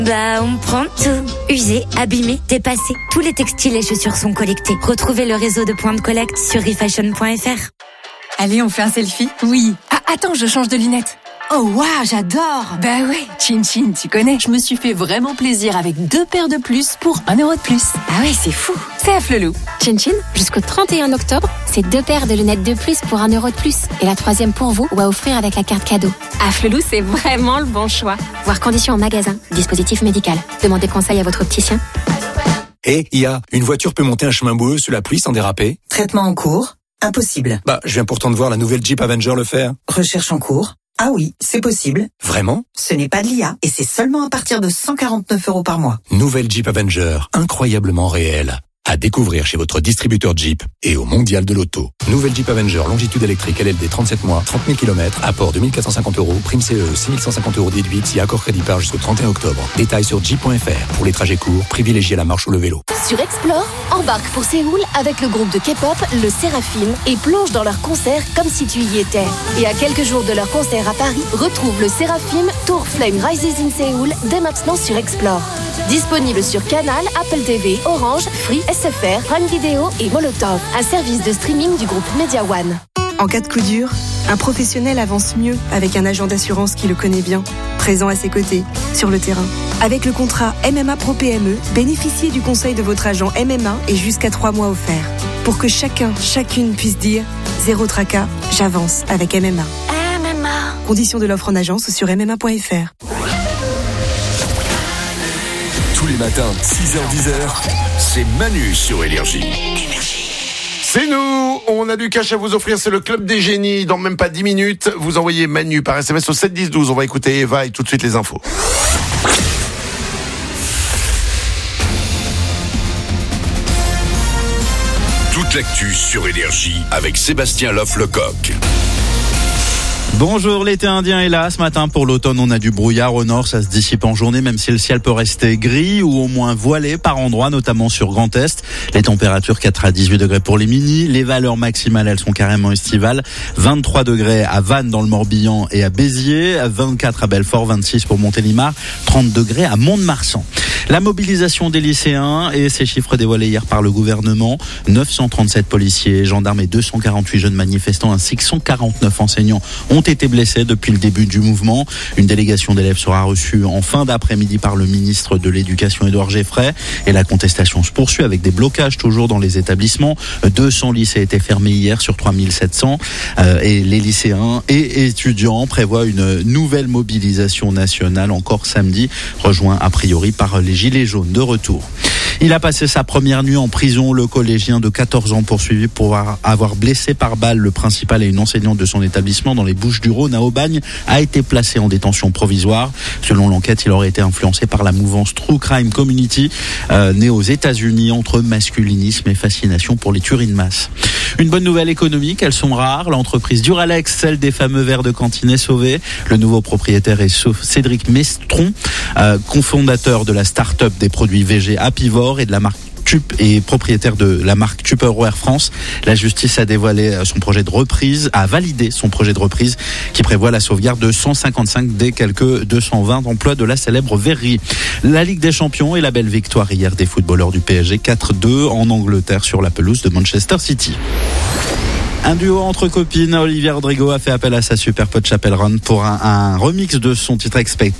On prend tout. Usé, abîmé, dépassé. Tous les textiles et chaussures sont collectés. Retrouvez le réseau de points de collecte sur refashion.fr. Allez, on fait un selfie? Oui. Ah, attends, je change de lunettes. Oh waouh, j'adore. Bah ouais, Chin Chin, tu connais. Je me suis fait vraiment plaisir avec 2 paires de plus pour 1 euro de plus. Ah ouais, c'est fou. C'est à Flelou. Chin Chin, jusqu'au 31 octobre, c'est 2 paires de lunettes de plus pour 1 euro de plus. Et la 3e pour vous ou à offrir avec la carte cadeau. À Flelou, c'est vraiment le bon choix. Voir conditions en magasin. Dispositif médical. Demandez conseil à votre opticien. Une voiture peut monter un chemin boueux sous la pluie sans déraper? Traitement en cours? Impossible. Je viens pourtant de voir la nouvelle Jeep Avenger le faire. Recherche en cours? Ah oui, c'est possible. Vraiment? Ce n'est pas de l'IA et c'est seulement à partir de 149 € par mois. Nouvelle Jeep Avenger, incroyablement réelle. À découvrir chez votre distributeur Jeep et au Mondial de l'Auto. Nouvelle Jeep Avenger, longitude électrique, LLD 37 mois, 30 000 km, apport 2450 €, prime CE, 6150 € déduite si accord crédit par jusqu'au 31 octobre. Détails sur jeep.fr. Pour les trajets courts, privilégiez la marche ou le vélo. Sur Explore, embarque pour Séoul avec le groupe de K-pop, le Séraphim, et plonge dans leur concert comme si tu y étais. Et à quelques jours de leur concert à Paris, retrouve le Séraphim Tour Flame Rises in Séoul dès maintenant sur Explore. Disponible sur Canal, Apple TV, Orange, Free, SFR, Prime Video et Molotov, un service de streaming du groupe Media One. En cas de coup dur, un professionnel avance mieux avec un agent d'assurance qui le connaît bien, présent à ses côtés, sur le terrain. Avec le contrat MMA Pro PME, bénéficiez du conseil de votre agent MMA et jusqu'à 3 mois offerts. Pour que chacune puisse dire « Zéro tracas, j'avance avec MMA ». Conditions de l'offre en agence sur mma.fr. Tous les matins, 6h-10h, c'est Manu sur Énergie. C'est nous, on a du cash à vous offrir, c'est le Club des Génies. Dans même pas 10 minutes, vous envoyez Manu par SMS au 7 10 12. On va écouter Eva et tout de suite les infos. Toute l'actu sur Énergie avec Sébastien Loff-Lecoq. Bonjour, l'été indien est là. Ce matin, pour l'automne, on a du brouillard au nord. Ça se dissipe en journée, même si le ciel peut rester gris ou au moins voilé par endroits, notamment sur Grand Est. Les températures 4 à 18 degrés pour les minis. Les valeurs maximales, elles sont carrément estivales. 23 degrés à Vannes dans le Morbihan et à Béziers. 24 à Belfort, 26 pour Montélimar. 30 degrés à Mont-de-Marsan. La mobilisation des lycéens et ces chiffres dévoilés hier par le gouvernement. 937 policiers, gendarmes et 248 jeunes manifestants ainsi que 149 enseignants ont été blessés depuis le début du mouvement. Une délégation d'élèves sera reçue en fin d'après-midi par le ministre de l'Éducation Édouard Geffray. Et la contestation se poursuit avec des blocages toujours dans les établissements. 200 lycées étaient fermés hier sur 3700. Et les lycéens et étudiants prévoient une nouvelle mobilisation nationale encore samedi, rejoint a priori par les Gilets jaunes de retour. Il a passé sa première nuit en prison. Le collégien de 14 ans poursuivi pour avoir blessé par balle le principal et une enseignante de son établissement dans les Bouches-du-Rhône à Aubagne a été placé en détention provisoire. Selon l'enquête, il aurait été influencé par la mouvance True Crime Community, née aux États-Unis entre masculinisme et fascination pour les tueries de masse. Une bonne nouvelle économique, elles sont rares. L'entreprise Duralex, celle des fameux verres de cantine, est sauvée. Le nouveau propriétaire est Cédric Mestron, cofondateur de la start-up des produits VG Apivore et de la marque et propriétaire de la marque Tupperware France. La justice a dévoilé son projet de reprise, a validé son projet de reprise qui prévoit la sauvegarde de 155 des quelques 220 emplois de la célèbre verrerie. La Ligue des Champions et la belle victoire hier des footballeurs du PSG 4-2 en Angleterre sur la pelouse de Manchester City. Un duo entre copines, Olivia Rodrigo a fait appel à sa super pote Chappell Roan pour un remix de son titre